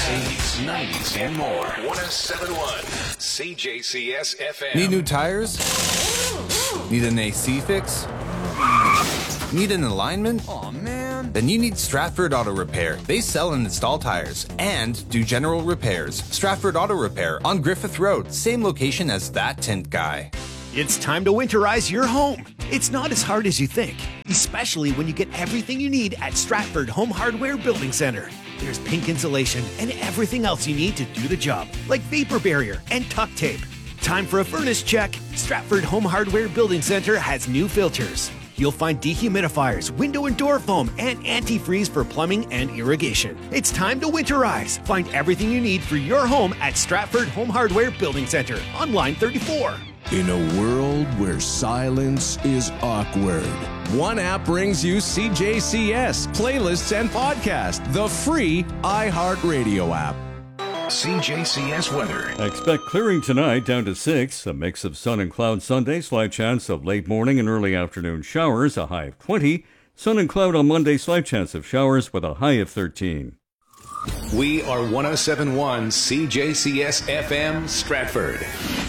80s, 90s, and more. 1071 CJCS FM. Need new tires? Need an AC fix? Need an alignment? Aw, man. Then you need Stratford Auto Repair. They sell and install tires and do general repairs. Stratford Auto Repair on Griffith Road, same location as That Tint Guy. It's time to winterize your home. It's not as hard as you think, especially when you get everything you need at Stratford Home Hardware Building Center. There's pink insulation and everything else you need to do the job, like vapor barrier and tuck tape. Time for a furnace check. Stratford Home Hardware Building Center has new filters. You'll find dehumidifiers, window and door foam, and antifreeze for plumbing and irrigation. It's time to winterize. Find everything you need for your home at Stratford Home Hardware Building Center on line 34. In a world where silence is awkward, one app brings you CJCS, playlists, and podcasts, the free iHeartRadio app. CJCS weather. Expect clearing tonight down to 6. A mix of sun and cloud Sunday. Slight chance of late morning and early afternoon showers. A high of 20. Sun and cloud on Monday. Slight chance of showers with a high of 13. We are 1071 CJCS FM Stratford.